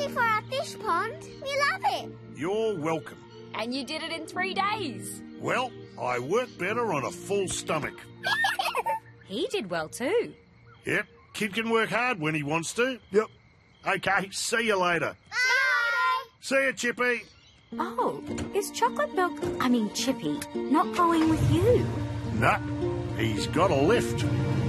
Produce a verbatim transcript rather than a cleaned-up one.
you for our fish pond. We love it. You're welcome. And you did it in three days. Well, I work better on a full stomach. He did well too. Yep, kid can work hard when he wants to. Yep. Okay, see you later. Bye. See you, Chippy. Oh, is Chocolate Milk, I mean Chippy, not going with you? Nah, he's got a lift.